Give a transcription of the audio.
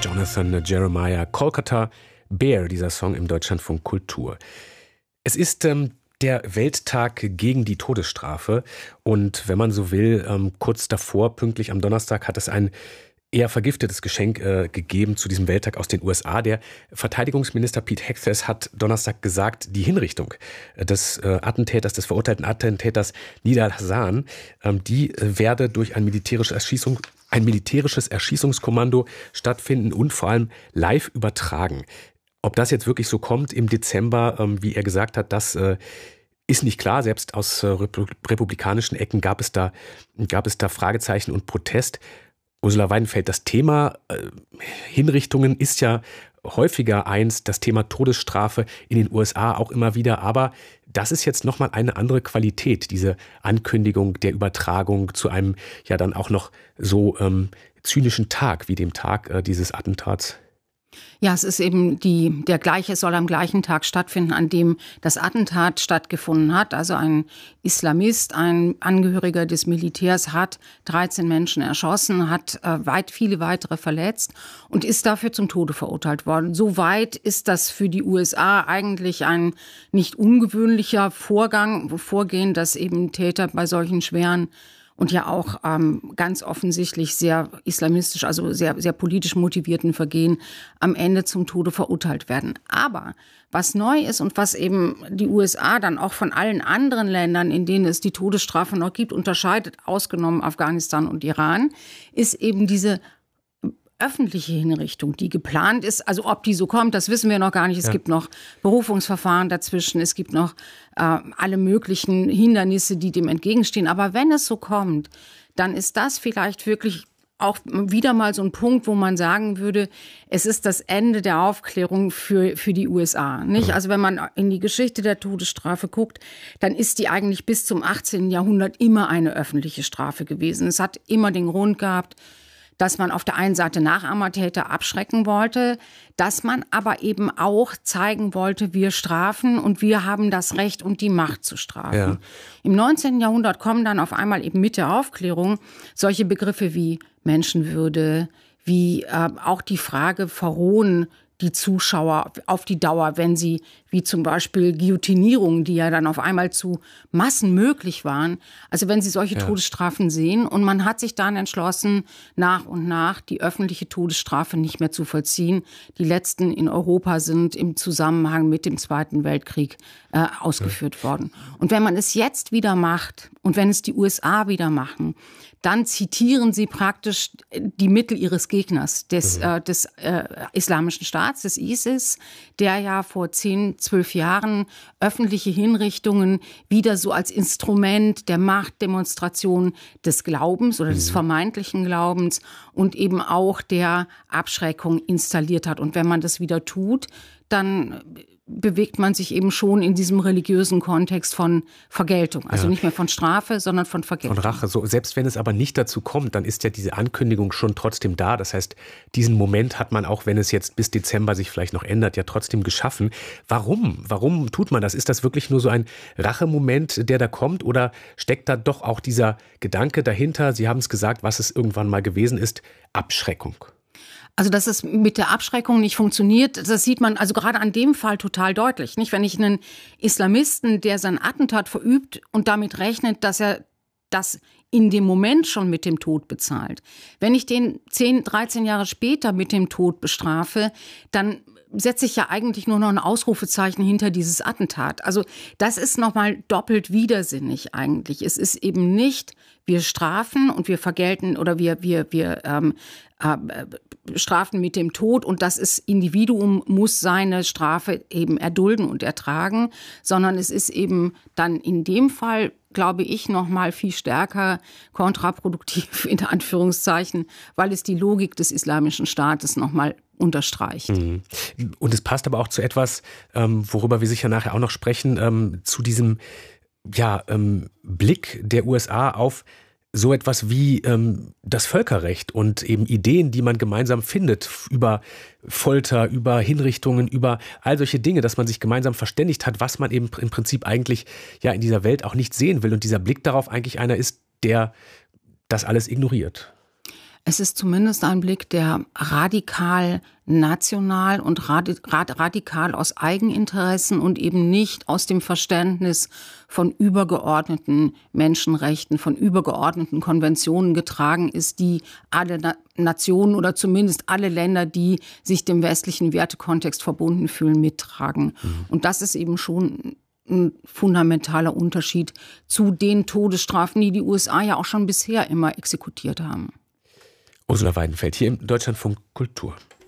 Jonathan Jeremiah Kolkata, Bear, dieser Song im Deutschlandfunk Kultur. Es ist der Welttag gegen die Todesstrafe und wenn man so will, kurz davor, pünktlich am Donnerstag, hat es ein eher vergiftetes Geschenk gegeben zu diesem Welttag aus den USA. Der Verteidigungsminister Pete Hegseth hat Donnerstag gesagt, die Hinrichtung des Attentäters, des verurteilten Attentäters Nidal Hasan, die werde durch ein militärisches Erschießungskommando stattfinden und vor allem live übertragen. Ob das jetzt wirklich so kommt im Dezember, wie er gesagt hat, das ist nicht klar. Selbst aus republikanischen Ecken gab es da Fragezeichen und Protest. Ursula Weidenfeld, das Thema Hinrichtungen ist ja häufiger das Thema Todesstrafe in den USA auch immer wieder, aber das ist jetzt nochmal eine andere Qualität, diese Ankündigung der Übertragung zu einem ja dann auch noch so zynischen Tag wie dem Tag dieses Attentats. Ja, es ist eben es soll am gleichen Tag stattfinden, an dem das Attentat stattgefunden hat. Also ein Islamist, ein Angehöriger des Militärs hat 13 Menschen erschossen, hat viele weitere verletzt und ist dafür zum Tode verurteilt worden. Soweit ist das für die USA eigentlich ein nicht ungewöhnlicher Vorgehen, dass eben Täter bei solchen schweren und ja auch ganz offensichtlich sehr islamistisch, also sehr, sehr politisch motivierten Vergehen am Ende zum Tode verurteilt werden. Aber was neu ist und was eben die USA dann auch von allen anderen Ländern, in denen es die Todesstrafe noch gibt, unterscheidet, ausgenommen Afghanistan und Iran, ist eben diese öffentliche Hinrichtung, die geplant ist. Also ob die so kommt, das wissen wir noch gar nicht. Es gibt noch Berufungsverfahren dazwischen. Es gibt noch alle möglichen Hindernisse, die dem entgegenstehen. Aber wenn es so kommt, dann ist das vielleicht wirklich auch wieder mal so ein Punkt, wo man sagen würde, es ist das Ende der Aufklärung für die USA. Nicht? Also wenn man in die Geschichte der Todesstrafe guckt, dann ist die eigentlich bis zum 18. Jahrhundert immer eine öffentliche Strafe gewesen. Es hat immer den Grund gehabt, dass man auf der einen Seite Nachahmertäter abschrecken wollte, dass man aber eben auch zeigen wollte, wir strafen und wir haben das Recht und die Macht zu strafen. Ja. Im 19. Jahrhundert kommen dann auf einmal eben mit der Aufklärung solche Begriffe wie Menschenwürde, wie auch die Frage, verrohen die Zuschauer auf die Dauer, wenn sie, wie zum Beispiel Guillotinierungen, die ja dann auf einmal zu Massen möglich waren, also wenn sie solche Todesstrafen sehen. Und man hat sich dann entschlossen, nach und nach die öffentliche Todesstrafe nicht mehr zu vollziehen. Die letzten in Europa sind im Zusammenhang mit dem Zweiten Weltkrieg ausgeführt worden. Und wenn man es jetzt wieder macht und wenn es die USA wieder machen, dann zitieren sie praktisch die Mittel ihres Gegners, des Islamischen Staats, des ISIS, der ja vor 10, 12 Jahren öffentliche Hinrichtungen wieder so als Instrument der Machtdemonstration des Glaubens oder des vermeintlichen Glaubens und eben auch der Abschreckung installiert hat. Und wenn man das wieder tut, dann bewegt man sich eben schon in diesem religiösen Kontext von Vergeltung. Also nicht mehr von Strafe, sondern von Vergeltung. Von Rache. So, selbst wenn es aber nicht dazu kommt, dann ist ja diese Ankündigung schon trotzdem da. Das heißt, diesen Moment hat man, auch wenn es jetzt bis Dezember sich vielleicht noch ändert, ja trotzdem geschaffen. Warum? Warum tut man das? Ist das wirklich nur so ein Rachemoment, der da kommt? Oder steckt da doch auch dieser Gedanke dahinter, Sie haben es gesagt, was es irgendwann mal gewesen ist, Abschreckung? Also, dass es mit der Abschreckung nicht funktioniert, das sieht man also gerade an dem Fall total deutlich. Nicht, wenn ich einen Islamisten, der sein Attentat verübt und damit rechnet, dass er das in dem Moment schon mit dem Tod bezahlt. Wenn ich den 10, 13 Jahre später mit dem Tod bestrafe, dann setze ich ja eigentlich nur noch ein Ausrufezeichen hinter dieses Attentat. Also das ist nochmal doppelt widersinnig eigentlich. Es ist eben nicht, wir strafen und wir vergelten oder wir strafen mit dem Tod und das Individuum muss seine Strafe eben erdulden und ertragen, sondern es ist eben dann in dem Fall, glaube ich, noch mal viel stärker kontraproduktiv, in Anführungszeichen, weil es die Logik des Islamischen Staates noch mal unterstreicht. Und es passt aber auch zu etwas, worüber wir sicher nachher auch noch sprechen, zu diesem Blick der USA auf so etwas wie das Völkerrecht und eben Ideen, die man gemeinsam findet über Folter, über Hinrichtungen, über all solche Dinge, dass man sich gemeinsam verständigt hat, was man eben im Prinzip eigentlich ja in dieser Welt auch nicht sehen will. Und dieser Blick darauf eigentlich einer ist, der das alles ignoriert. Es ist zumindest ein Blick, der radikal national und radikal aus Eigeninteressen und eben nicht aus dem Verständnis von übergeordneten Menschenrechten, von übergeordneten Konventionen getragen ist, die alle Nationen oder zumindest alle Länder, die sich dem westlichen Wertekontext verbunden fühlen, mittragen. Und das ist eben schon ein fundamentaler Unterschied zu den Todesstrafen, die die USA ja auch schon bisher immer exekutiert haben. Ursula Weidenfeld hier im Deutschlandfunk Kultur.